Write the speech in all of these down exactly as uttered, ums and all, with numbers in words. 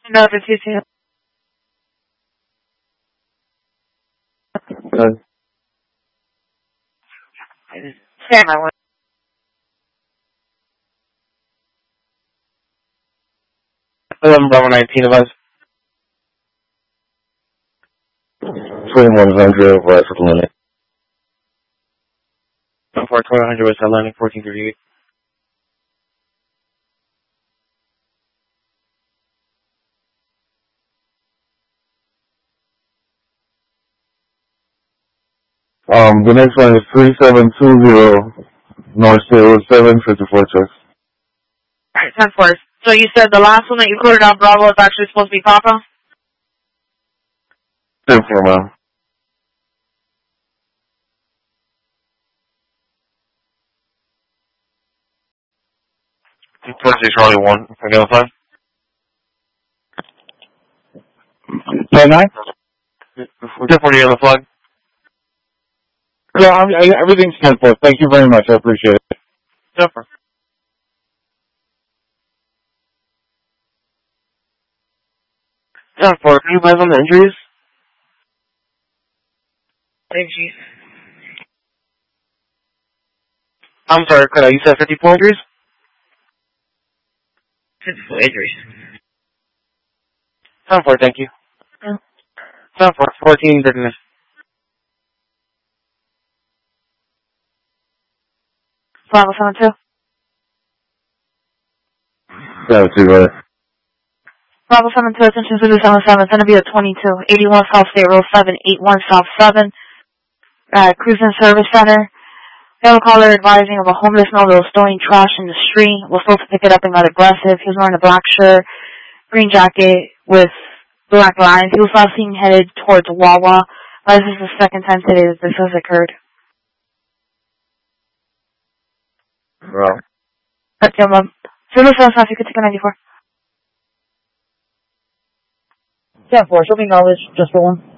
No, if it's you too. Good. Stand by one. eleven Bravo nineteen of us. twenty-one hundred West Atlantic. For twenty hundred West Atlantic, fourteen thirty-eight. Um, the next one is three seven two zero North zero seven fifty-four Church. Alright, ten four. So you said the last one that you quoted on Bravo is actually supposed to be Papa? ten four, ma'am. twenty-six Charlie one. Again, five. ten nine? ten forty on the flag. Yeah, I, I, everything's ten four. Thank you very much. I appreciate it. Jennifer. Jennifer, can you advise on the injuries? Injuries. I'm sorry, could I, you said fifty-four injuries? fifty-four injuries. Jennifer, thank you. Yeah. Jennifer, fourteen dizziness. Bravo seven two. Yeah, two, right. Bravo seven two, attention to the seven seven. It's going to be a twenty-two. eighty-one South State Road seven eighty-one South seven. Uh, Cruising Service Center. We have a caller advising of a homeless male that was throwing trash in the street. Was supposed to pick it up and got aggressive. He was wearing a black shirt, green jacket with black lines. He was last seen headed towards Wawa. Uh, this is the second time today that this has occurred. Well. That's your mom. So listen, if you could take a ninety-four. Yeah, four. Show me knowledge just for one.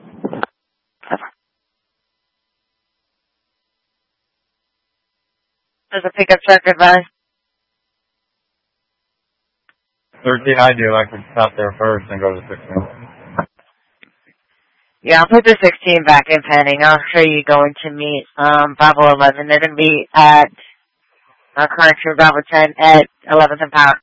There's a pickup truck advice. thirteen I do. I can stop there first and go to sixteen. Yeah, I'll put the sixteen back in pending. I'll show you going to meet um, Bravo eleven. They're going to be at uh, correction Bravo ten at eleventh and Power.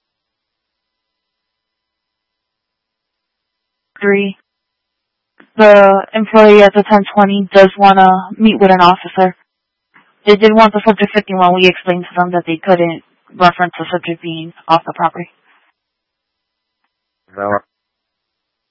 Three. The employee at the ten twenty does want to meet with an officer. They did want the subject fifty-one. We explained to them that they couldn't reference the subject being off the property. No.